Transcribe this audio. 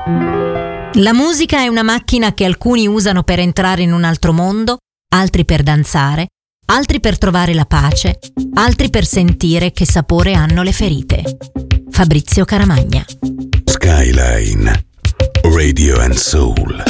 La musica è una macchina che alcuni usano per entrare in un altro mondo, altri per danzare, altri per trovare la pace, altri per sentire che sapore hanno le ferite. Fabrizio Caramagna. Skyline Radio and Soul.